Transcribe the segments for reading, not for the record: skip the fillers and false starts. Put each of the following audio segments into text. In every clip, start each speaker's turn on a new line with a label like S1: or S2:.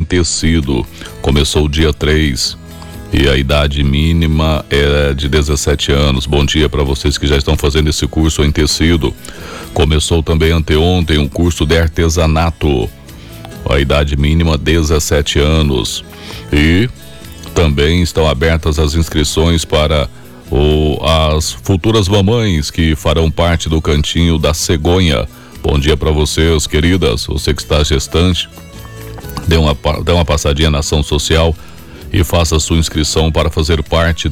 S1: tecido. Começou dia 3 e a idade mínima é de 17 anos. Bom dia para vocês que já estão fazendo esse curso em tecido. Começou também anteontem um curso de artesanato. A idade mínima 17 anos. E também estão abertas as inscrições para as futuras mamães que farão parte do Cantinho da Cegonha. Bom dia para vocês, queridas. Você que está gestante, dê uma passadinha na ação social e faça a sua inscrição para fazer parte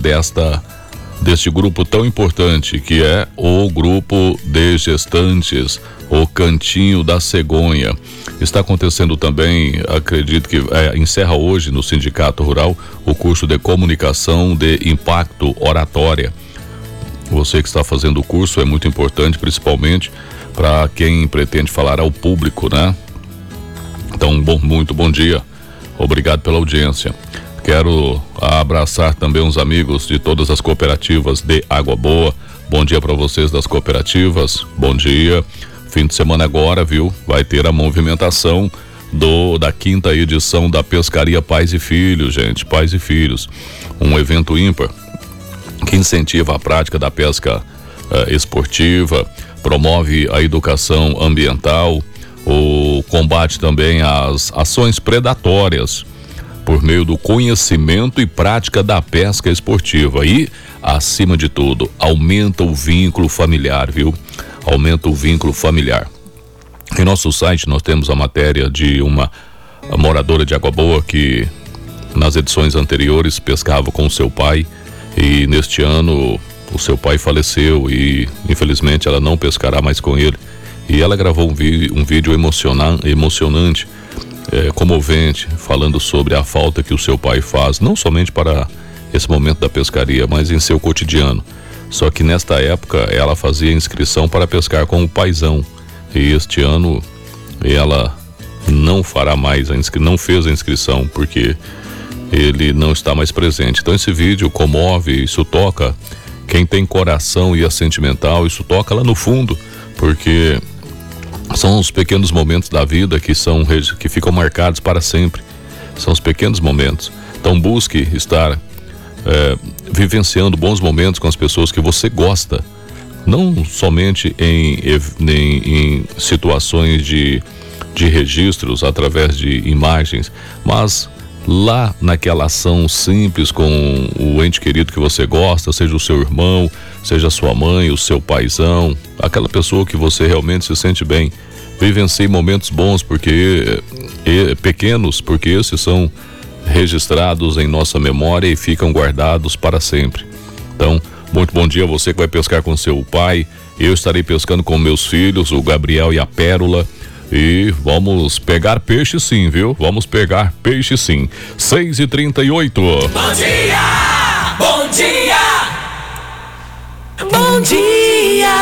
S1: deste grupo tão importante que é o grupo de gestantes, o Cantinho da Cegonha. Está acontecendo também, acredito que encerra hoje no Sindicato Rural o curso de comunicação de impacto oratória. Você que está fazendo o curso é muito importante, principalmente para quem pretende falar ao público, né? Então, muito bom dia. Obrigado pela audiência. Quero abraçar também os amigos de todas as cooperativas de Água Boa. Bom dia para vocês das cooperativas. Bom dia. Fim de semana agora, viu? Vai ter a movimentação da 5ª edição da Pescaria Pais e Filhos, gente. Pais e Filhos. Um evento ímpar que incentiva a prática da pesca esportiva, promove a educação ambiental, o combate também às ações predatórias por meio do conhecimento e prática da pesca esportiva e, acima de tudo, aumenta o vínculo familiar, viu? Aumenta o vínculo familiar. Em nosso site nós temos a matéria de uma moradora de Água Boa que nas edições anteriores pescava com o seu pai e neste ano o seu pai faleceu e infelizmente ela não pescará mais com ele. E ela gravou um vídeo emocionante, comovente, falando sobre a falta que o seu pai faz, não somente para esse momento da pescaria, mas em seu cotidiano. Só que nesta época ela fazia inscrição para pescar com o paizão. E este ano ela não fará mais, não fez a inscrição porque ele não está mais presente. Então esse vídeo comove, isso toca quem tem coração e é sentimental, isso toca lá no fundo, porque são os pequenos momentos da vida que ficam marcados para sempre. São os pequenos momentos. Então busque estar vivenciando bons momentos com as pessoas que você gosta. Não somente em situações de registros através de imagens, mas lá naquela ação simples com o ente querido que você gosta, seja o seu irmão, seja a sua mãe, o seu paizão, aquela pessoa que você realmente se sente bem. Vivencie momentos bons, pequenos, porque esses são registrados em nossa memória e ficam guardados para sempre. Então, muito bom dia a você que vai pescar com seu pai. Eu estarei pescando com meus filhos, o Gabriel e a Pérola. E vamos pegar peixe sim, viu? Vamos pegar peixe sim. 6h38.
S2: Bom dia! Bom dia! Bom dia!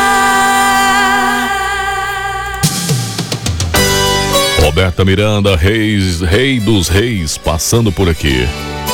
S1: Roberta Miranda, rei dos reis, passando por aqui.